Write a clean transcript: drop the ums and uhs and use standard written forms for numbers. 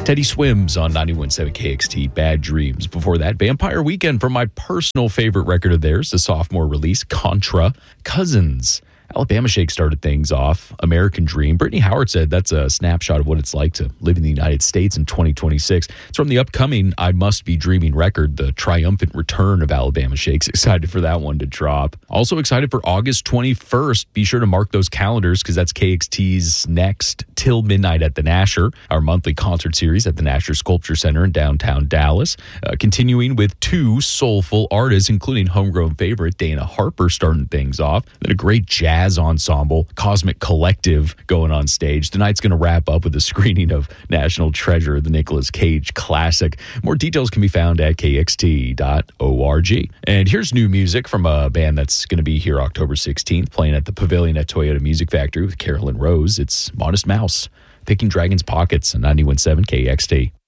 Teddy Swims on 91.7 KXT, Bad Dreams. Before that, Vampire Weekend from my personal favorite record of theirs, the sophomore release, Contra. Cousins. Alabama Shake started things off. American Dream. Brittany Howard said that's a snapshot of what it's like to live in the United States in 2026. It's from the upcoming I Must Be Dreaming record, the triumphant return of Alabama Shakes. Excited for that one to drop. Also excited for August 21st. Be sure to mark those calendars because that's KXT's next Till Midnight at the Nasher, our monthly concert series at the Nasher Sculpture Center in downtown Dallas. Continuing with two soulful artists, including homegrown favorite Dana Harper starting things off. Then a great jazz ensemble, Cosmic Collective, going on stage. The night's going to wrap up with a screening of National Treasure, the Nicolas Cage classic. More details can be found at kxt.org. And here's new music from a band that's going to be here October 16th, playing at the Pavilion at Toyota Music Factory with Carolyn Rose. It's Modest Mouse, Picking Dragon's Pockets on 91.7 KXT.